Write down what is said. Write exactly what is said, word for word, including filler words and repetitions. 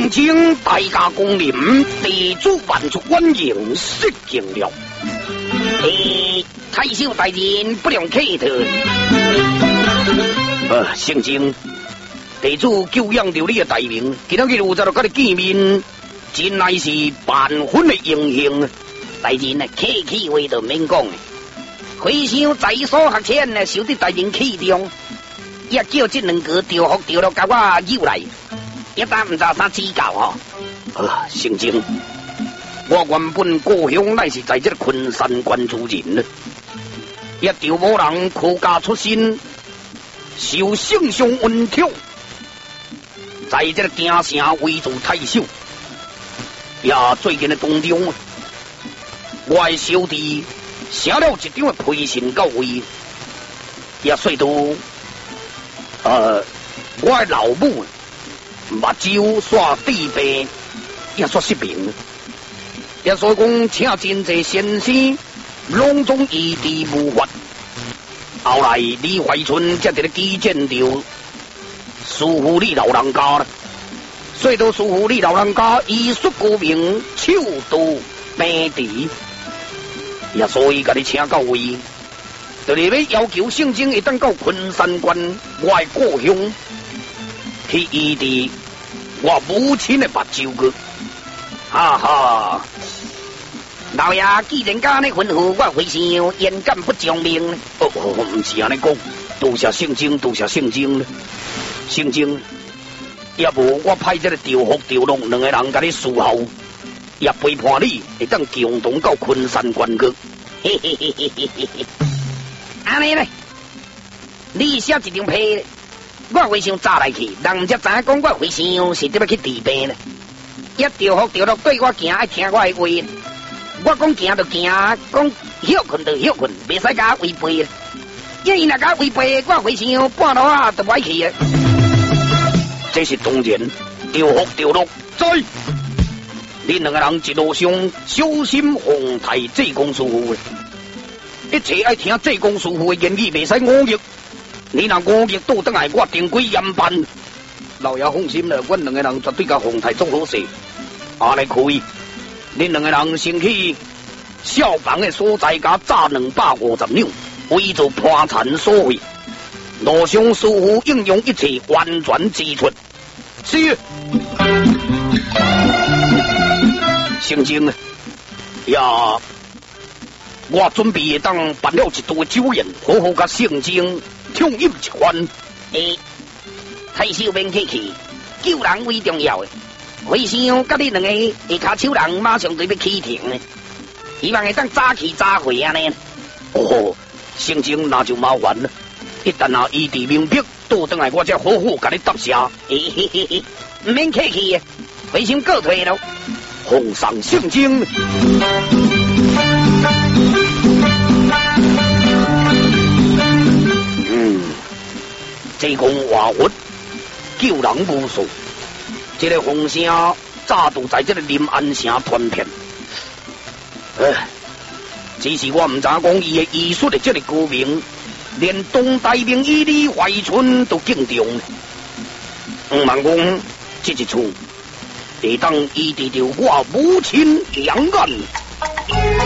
奉请大家光临，地主万族欢迎，失敬了。诶，太守大人不良客特。呃，圣经，地主久仰着你的大名，今仔日有在到跟你见面，真乃是万分的荣幸。大人啊，客气话就免讲。回想在所学浅呢，受得大人器重，也叫这两个调服调落甲我诱来。一旦唔知啥指教吼，啊，圣经，我原本故乡乃是在这个昆山县出人呢，也就无人苦家出身，受圣上恩宠，在这个京城为做太守，也最近的当中，我的小弟写了一张的批信到位，也随到，呃，我的老母。目睭煞地白，也煞失明，也所以讲，请真济先生隆重异地无法。后来李怀春才伫咧举荐着师傅李老人家啦，所以到师傅李老人家医术高明，手到病治，也所以甲你请到位，就是要要求圣经一旦到昆山县我的故乡。去医治我母亲的目睭去，哈哈！老爷既然甲你吩咐，我回想言敢不将命呢？哦哦，唔是安尼讲，多谢圣经，多谢圣经呢。圣经，要无我派这个调服调龙两个人甲你伺候，也陪伴你，会当共同到昆山县去。嘿嘿嘿嘿嘿嘿嘿，安尼咧，你写一张批。我回想早来去，人才知影讲我回想是点要去治病呢？一调服调落对我行，爱听我的话。我讲行就行，讲休困就休困，袂使甲我违背。因伊若甲我违背，我回想半路啊就歹去啊。这是当然，调服调落在，恁两个人一路上小心防太济公师傅的，一切爱听济公师傅的言语，袂使忤逆。你若忤逆倒转来，我定规严办。老爷放心了，阮两个人绝对甲洪太做好事。安尼可以，恁两个人先去消防的所在，甲炸两百五十两，为做破产所费。路上师傅应用一切完全支出。是。圣经啊，呀，我准备会当办了一桌酒宴，好好甲圣经。畅饮一番，诶，太守免客气，救人为重要诶。回想甲你两个下骹手人马上就要启程呢，希望会当早去早回安尼。哦，圣经那就麻烦了，一旦啊异地明白，倒转来我才好好甲你答谢。嘿嘿嘿嘿，唔免客气诶，回想告退咯。奉上圣经。济公话佛救人无数，这个风声早都在这个临安城传遍。唉，只是我唔知讲伊的医术的这个高明，连东大名医李怀春都敬重。唔茫讲这一处会当医治着我母亲两眼。